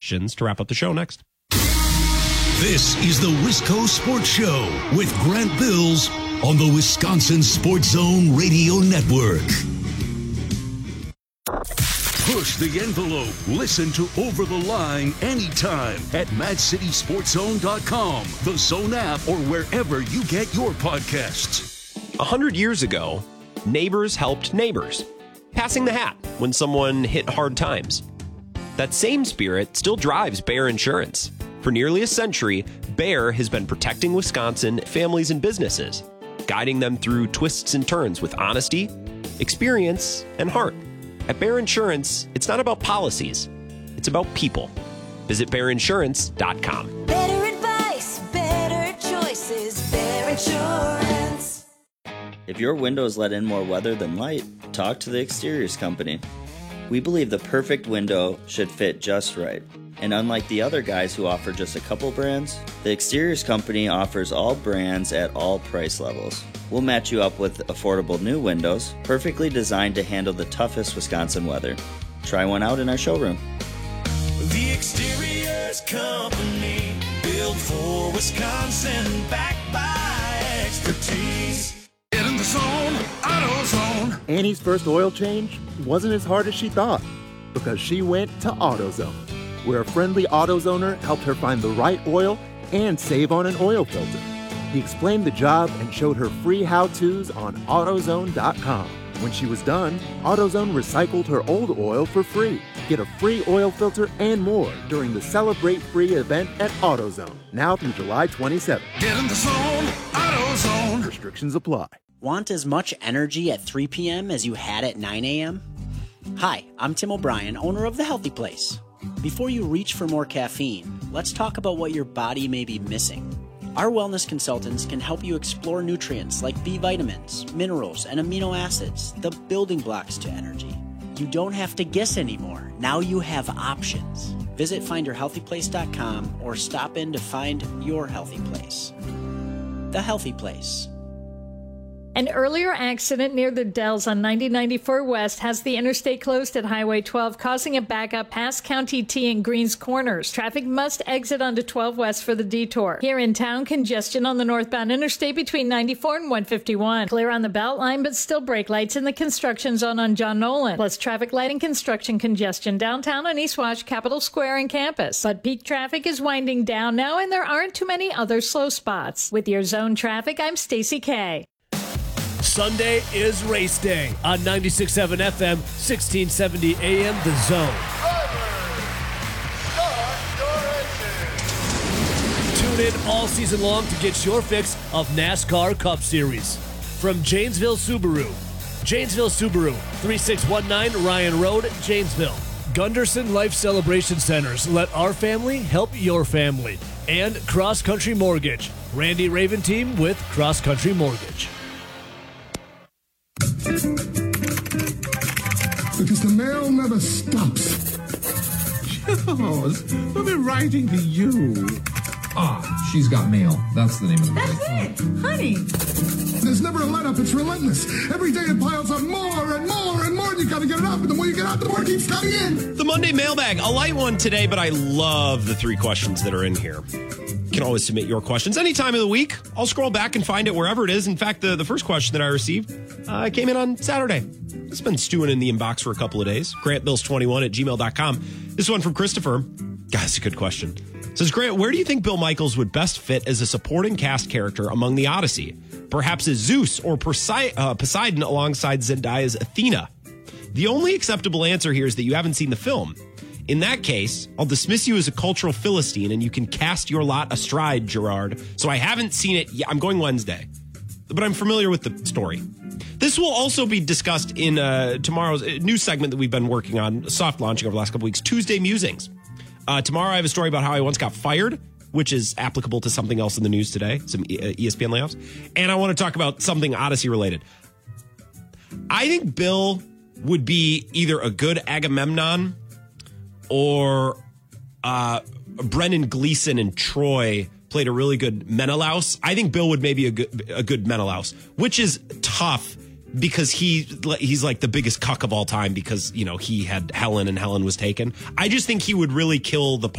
questions to wrap up the show next. This is the Wisco Sports Show with Grant Bills on the Wisconsin Sports Zone Radio Network. Push the envelope. Listen to Over the Line anytime at MadCitySportsZone.com, the Zone app, or wherever you get your podcasts. 100 years ago, neighbors helped neighbors, passing the hat when someone hit hard times. That same spirit still drives Bear Insurance. For nearly a century, Bear has been protecting Wisconsin families and businesses, guiding them through twists and turns with honesty, experience, and heart. At Bear Insurance, it's not about policies, it's about people. Visit BearInsurance.com. Better advice, better choices, Bear Insurance. If your windows let in more weather than light, talk to the Exteriors Company. We believe the perfect window should fit just right. And unlike the other guys who offer just a couple brands, the Exteriors Company offers all brands at all price levels. We'll match you up with affordable new windows, perfectly designed to handle the toughest Wisconsin weather. Try one out in our showroom. The Exteriors Company, built for Wisconsin, backed by expertise. Get in the zone, AutoZone. Annie's first oil change wasn't as hard as she thought because she went to AutoZone, where a friendly AutoZoner helped her find the right oil and save on an oil filter. He explained the job and showed her free how-tos on AutoZone.com. When she was done, AutoZone recycled her old oil for free. Get a free oil filter and more during the Celebrate Free event at AutoZone, now through July 27th. Get in the zone, AutoZone. Restrictions apply. Want as much energy at 3 p.m. as you had at 9 a.m.? Hi, I'm Tim O'Brien, owner of The Healthy Place. Before you reach for more caffeine, let's talk about what your body may be missing. Our wellness consultants can help you explore nutrients like B vitamins, minerals, and amino acids, the building blocks to energy. You don't have to guess anymore. Now you have options. Visit findyourhealthyplace.com or stop in to find your healthy place. The Healthy Place. An earlier accident near the Dells on 9094 West has the interstate closed at Highway 12, causing a backup past County T and Greens Corners. Traffic must exit onto 12 West for the detour. Here in town, congestion on the northbound interstate between 94 and 151. Clear on the Beltline, but still brake lights in the construction zone on John Nolan. Plus traffic light and construction congestion downtown on East Wash, Capitol Square, and campus. But peak traffic is winding down now, and there aren't too many other slow spots. With your zone traffic, I'm Stacey Kay. Sunday is race day on 96.7 FM, 1670 AM, The Zone. Tune in all season long to get your fix of NASCAR Cup Series. From Janesville Subaru, 3619 Ryan Road, Janesville. Gunderson Life Celebration Centers, let our family help your family. And Cross Country Mortgage, Randy Raven team with Cross Country Mortgage. Because the mail never stops. Charles, we'll be writing to you. She's Got Mail. That's the name of the That's it, honey. There's never a let-up. It's relentless. Every day it piles up more and more and more, and you gotta get it up. And the more you get out, the more it keeps coming in. The Monday mailbag. A light one today, but I love the 3 questions that are in here. You can always submit your questions any time of the week. I'll scroll back and find it wherever it is. In fact, the first question that I received came in on Saturday. It's been stewing in the inbox for a couple of days. GrantBills21@gmail.com. This one from Christopher. God, that's a good question. It says, Grant, where do you think Bill Michaels would best fit as a supporting cast character among the Odyssey? Perhaps as Zeus or Poseidon alongside Zendaya's Athena? The only acceptable answer here is that you haven't seen the film. In that case, I'll dismiss you as a cultural Philistine and you can cast your lot astride, Gerard. So I haven't seen it yet. I'm going Wednesday, but I'm familiar with the story. This will also be discussed in tomorrow's new segment that we've been working on, soft launching over the last couple weeks, Tuesday Musings. Tomorrow I have a story about how I once got fired, which is applicable to something else in the news today, some ESPN layoffs. And I want to talk about something Odyssey related. I think Bill would be either a good Agamemnon or Brendan Gleeson and Troy played a really good Menelaus. I think Bill would maybe a good Menelaus, which is tough because he's like the biggest cuck of all time because, you know, he had Helen and Helen was taken. I just think he would really kill the